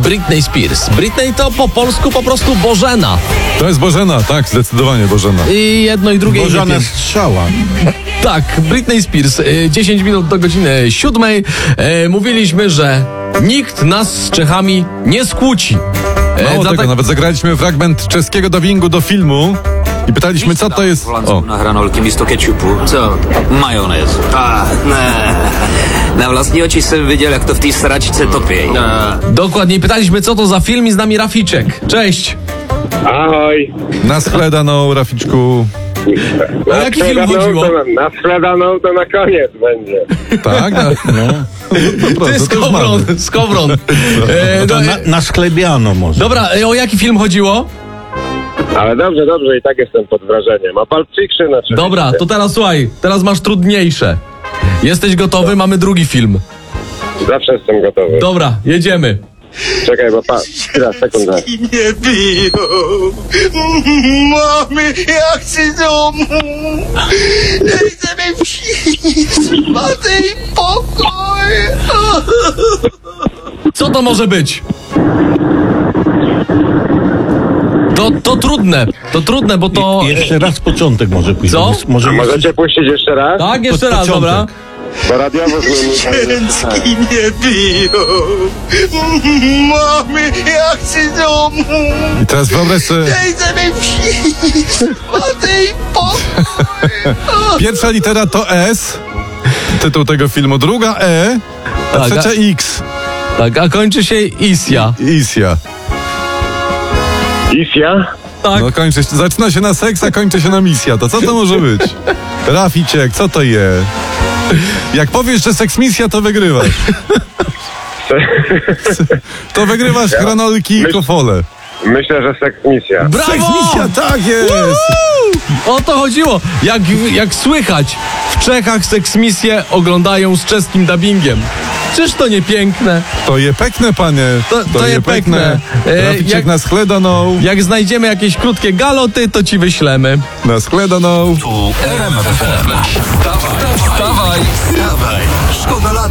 Britney Spears. Britney to po polsku po prostu Bożena. To jest Bożena, tak, zdecydowanie Bożena. I jedno i drugie. Bożena strzała. Tak, Britney Spears. 10 minut do godziny 7. Mówiliśmy, że nikt nas z Czechami nie skłóci. Mało tego, nawet zagraliśmy fragment czeskiego dubbingu do filmu i pytaliśmy, co to jest... O, Na hranolki místo kečupu. Co? Majonez. Na vlastní oči jsem viděl, jak to v té sračce topí. Dokładniej pytaliśmy, co to za film i z nami Raficzek. Cześć. Ahoj. na schledaną, Raficzku. O jaki film chodziło? Na sprzedaną to na koniec będzie. Tak? Ty, Skowron. Na sklebiano może. Dobra, o jaki film chodziło? Ale dobrze, i tak jestem pod wrażeniem. A Pulp Fiction oczywiście. Dobra, to teraz słuchaj, teraz masz trudniejsze. Jesteś gotowy? Mamy drugi film. Zawsze jestem gotowy. Dobra, jedziemy. Czekaj, bo chwila, sekunda. Nie biją. Mamy, ja chcę domu. Chcemy spać i pokój. Co to może być? To trudne, bo to... Jeszcze raz początek może pójść. Co? Może Możecie puścić jeszcze raz? Tak, jeszcze Pod raz, początek. dobra. Bo radiowo Ręczki nie biją. Mamy, ja chcę domu. I teraz wyobraź sobie, Chcemy spać i pokój. pierwsza litera to S, tytuł tego filmu, druga E, a Tak, trzecia X, Tak, a kończy się Isja. Isja. Isja? Tak. No zaczyna się na seks, a kończy się na misja. To co to może być? Raficzek, co to jest? Jak powiesz, że seks misja, to wygrywasz. To wygrywasz hranolki i kofole. Myślę, że seks misja. Brawo! Seks misja, tak jest! O to chodziło. Jak słychać, w Czechach seksmisję oglądają z czeskim dubbingiem. Czyż to nie piękne? To je pekne, panie. To je pekne. Raficzek na schledaną. Jak znajdziemy jakieś krótkie galoty, to ci wyślemy. Na schledaną. Tu RMF FM. Wstawaj, wstawaj, wstawaj. Szkoda